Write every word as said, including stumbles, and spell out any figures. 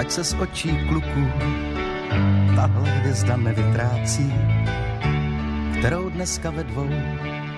ať se skočí kluku, tahle hvězda nevytrácí, kterou dneska ve dvou